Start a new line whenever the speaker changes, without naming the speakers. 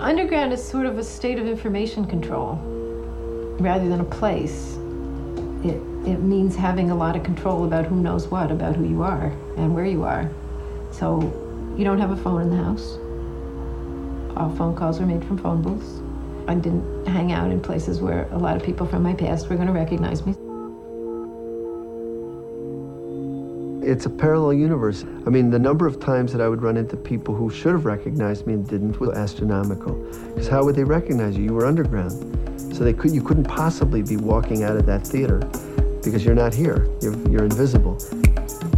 Underground is sort of a state of information control rather than a place. It means having a lot of control about who knows what, about who you are and where you are. So you don't have a phone in the house. All phone calls are made from phone booths. I didn't hang out in places where a lot of people from my past were going to recognize me.
It's a parallel universe. I mean, the number of times that I would run into people who should have recognized me and didn't was astronomical. Because how would they recognize you? You were underground. So you couldn't possibly be walking out of that theater because you're not here. You're invisible.